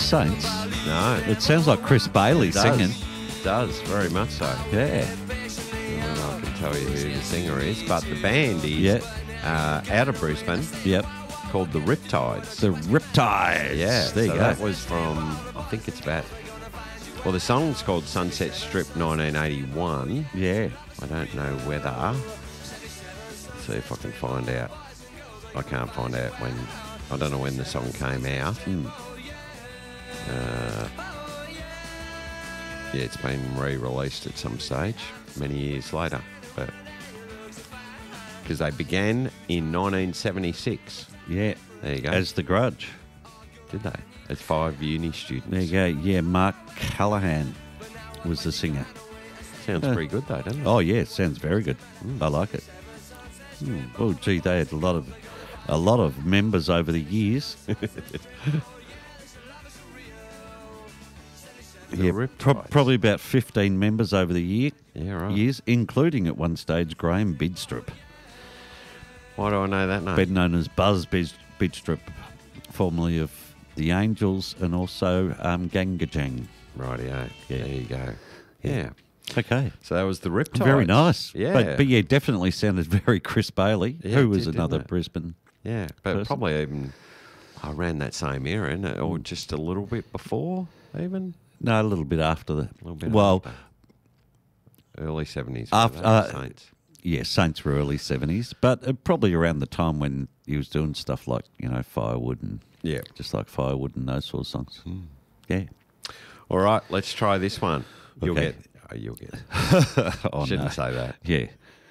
Saints. No. It sounds like Chris Bailey singing. It does, very much so. Yeah. And I can tell you who the singer is, but the band is out of Brisbane. Yep. Called the Riptides. The Riptides. Yeah, There you go. that was from, I think it's about, well, the song's called Sunset Strip 1981. Yeah. I don't know whether, let's see if I can find out. I can't find out when, I don't know when the song came out. Yeah, it's been re-released at some stage, many years later, but because they began in 1976. Yeah. There you go. As The Grudge. Did they? As 5 uni students. There you go. Yeah, Mark Callahan was the singer. Sounds pretty good though, doesn't it? Oh, yeah, sounds very good. I like it. Oh, gee, they had a lot of members over the years. Yeah, Riptides. probably about 15 members over the years, including at one stage Graham Bidstrup, Why do I know that name? better known as Buzz Bidstrup, formerly of the Angels and also Gangajang. Rightio. Yeah. There you go. Yeah. Okay. So that was the Riptides. Very nice. Yeah. But yeah, definitely sounded very Chris Bailey, Yeah, who it was did, another didn't it? Brisbane. Yeah, but person. probably even around that same era, isn't it? Or just a little bit before, even? No, a little bit after that. A little bit well, after. Early 70s. After- Saints. yeah, Saints were early 70s, but probably around the time when he was doing stuff like, Firewood and Yeah. just like Firewood and those sort of songs. Yeah. All right, let's try this one. You'll Okay. get. Oh, you'll get. Oh, Shouldn't no. say that. Yeah.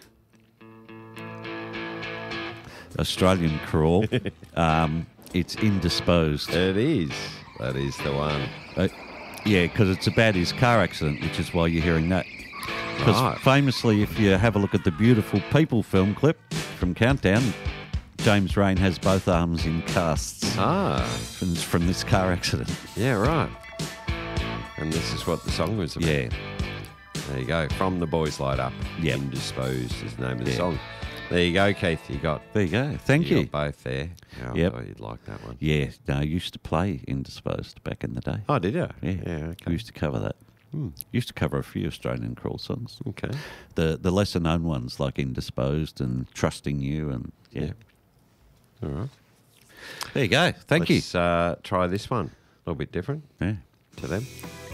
Australian Crawl. It's Indisposed. It is. That is the one. Yeah, because it's about his car accident, which is why you're hearing that. Because Right. famously, if you have a look at the Beautiful People film clip from Countdown, James Rain has both arms in casts Ah, from this car accident. yeah, right. And this is what the song was about. Yeah. There you go. From the Boys Light Up. Yep. Indisposed is the name of the Yeah. song. There you go, Keith. You got. There you go. Thank you. got both there. Yeah, I Yep. thought you'd like that one. Yeah, no, I used to play Indisposed back in the day. Oh, did you? Yeah, Yeah, I okay. used to cover that. Used to cover a few Australian Crawl songs. Okay. The lesser known ones like Indisposed and Trusting You and yeah. All right. There you go. Thank you. Let's try this one. A little bit different Yeah. to them.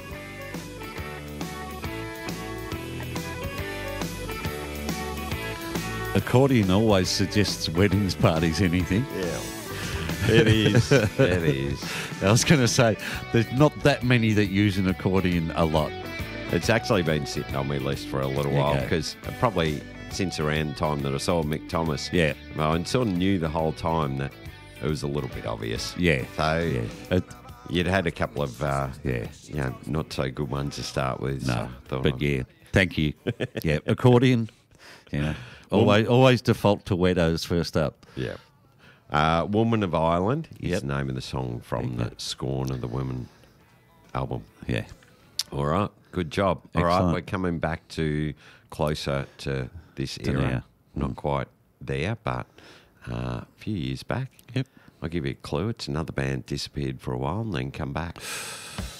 Accordion always suggests weddings, parties, anything. Yeah. It is. It is. I was going to say, there's not that many that use an accordion a lot. It's actually been sitting on my list for a little while Okay. because probably since around the time that I saw Mick Thomas, Yeah. I sort of knew the whole time that it was a little bit obvious. Yeah. So Yeah. you'd had a couple of Yeah. not so good ones to start with. No. so I thought But I'd- yeah, thank you. Yeah. Accordion, always default to Wedos first up. Yeah. Woman of Ireland is Yep. the name of the song from the Scorn of the Women album. Yeah. All right. Good job. All right. Excellent. We're coming back to closer to this To era. now. Not quite there, but a few years back. Yep. I'll give you a clue. It's another band disappeared for a while and then come back.